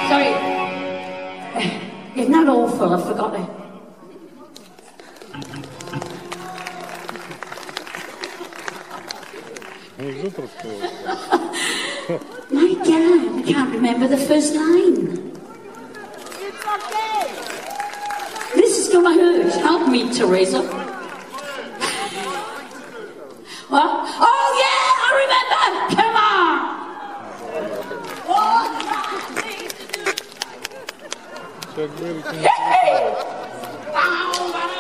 Sorry. Isn't that awful? I forgot it. My God, I can't remember the first line. It's okay. This is gonna hurt. Help me, Teresa. What? Oh yeah, I remember. Come on. Oh, hey.